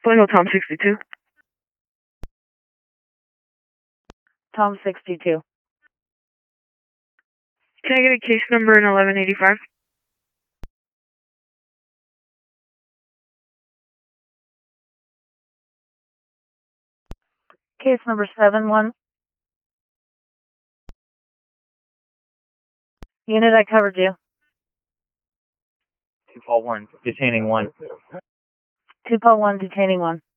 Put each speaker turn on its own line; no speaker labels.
Flamingo Tom 62.
Tom 62.
Can I get a case number in 1185?
Case number 71. Unit, I covered you.
2 Paul 1, detaining 1.
2 Paul 1, detaining 1.